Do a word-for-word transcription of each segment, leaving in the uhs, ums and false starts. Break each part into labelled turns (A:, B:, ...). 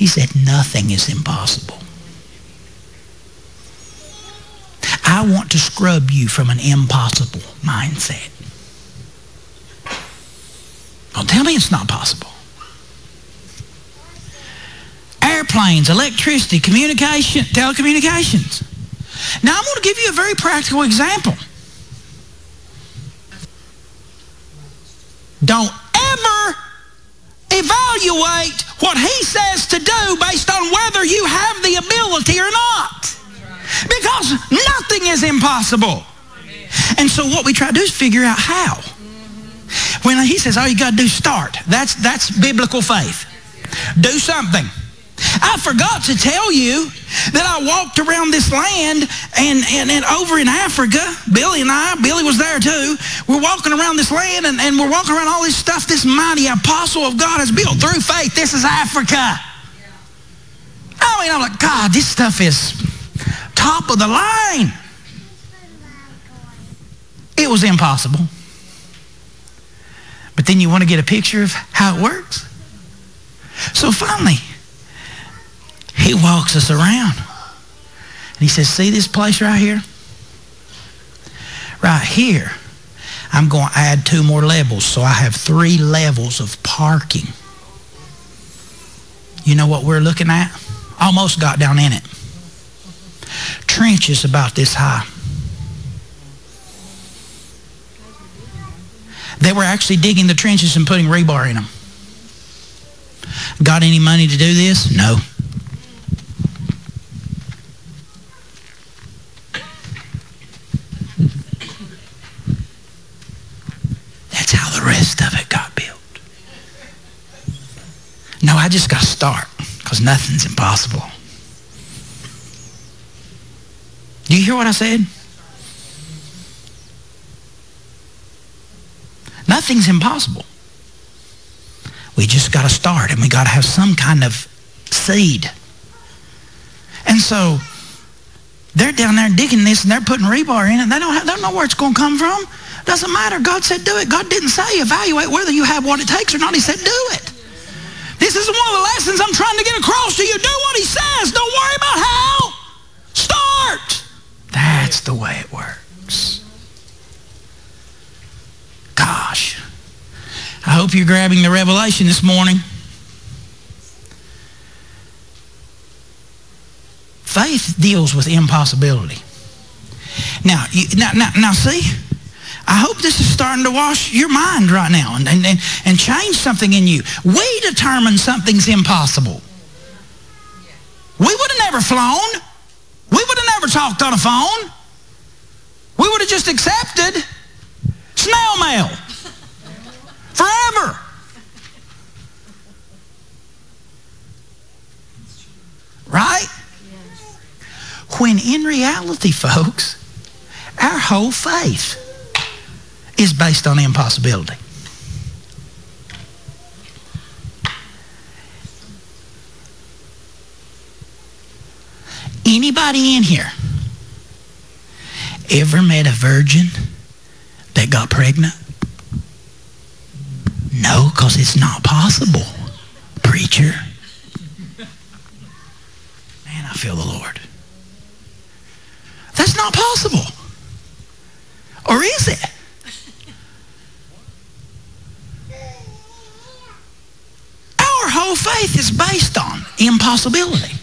A: He said, nothing is impossible. I want to scrub you from an impossible mindset. Don't tell me it's not possible. Airplanes, electricity, communication, telecommunications. Now I'm going to give you a very practical example. Don't ever evaluate what he says to do based on whether you have the ability or not. Because nothing is impossible. And so what we try to do is figure out how. When he says, all you got to do is start. That's, that's biblical faith. Do something. I forgot to tell you that I walked around this land and, and, and over in Africa, Billy and I, Billy was there too, we're walking around this land and, and we're walking around all this stuff this mighty apostle of God has built through faith. This is Africa. I mean, I'm like, God, this stuff is top of the line. It was impossible. But then you want to get a picture of how it works. So finally, he walks us around. And he says, see this place right here? Right here, I'm going to add two more levels. So I have three levels of parking. You know what we're looking at? Almost got down in it. Trenches about this high. They were actually digging the trenches and putting rebar in them. Got any money to do this? No. That's how the rest of it got built. No, I just got to start because nothing's impossible. Do you hear what I said? Nothing's impossible. We just got to start, and we got to have some kind of seed. And so they're down there digging this, and they're putting rebar in it. They don't, have, they don't know where it's going to come from. Doesn't matter. God said do it. God didn't say evaluate whether you have what it takes or not. He said do it. This is one of the lessons I'm trying to get across to you. Do what he says. Don't worry about how. Start. That's the way it works. Gosh. I hope you're grabbing the revelation this morning. Faith deals with impossibility. Now, you, now, now, now see, I hope this is starting to wash your mind right now and, and, and change something in you. We determine something's impossible. We would have never flown. We would have never talked on a phone. We would have just accepted snail mail. Forever. Right? When in reality, folks, our whole faith is based on impossibility. Anybody in here ever met a virgin that got pregnant? No, because it's not possible, preacher. Man, I feel the Lord. That's not possible. Or is it? Our whole faith is based on impossibility.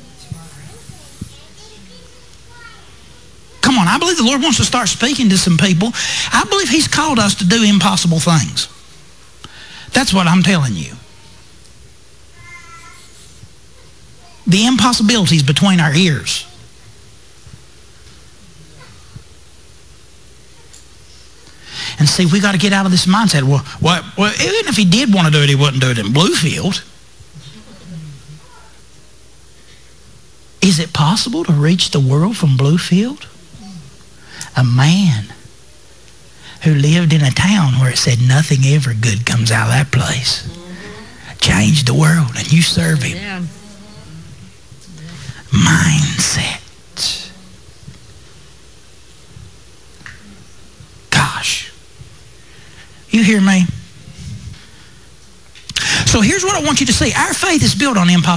A: Come on, I believe the Lord wants to start speaking to some people. I believe he's called us to do impossible things. That's what I'm telling you. The impossibilities between our ears. And see, we got to get out of this mindset. Well, well, well, even if he did want to do it, he wouldn't do it in Bluefield. Is it possible to reach the world from Bluefield? A man who lived in a town where it said nothing ever good comes out of that place. Changed the world, and you serve him. Yeah. Mindset. Gosh. You hear me? So here's what I want you to see. Our faith is built on impossibility.